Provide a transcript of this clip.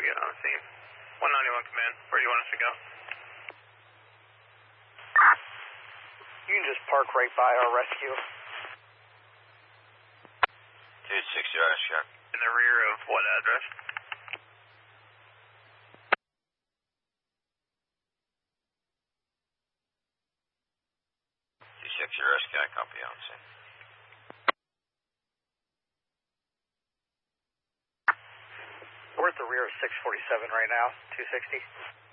get on the scene. 191 command, where do you want us to go? You can just park right by our rescue. 260 rescue. In the rear of what address? Rescue, I copy on scene. We're at the rear of 647 right now, 260.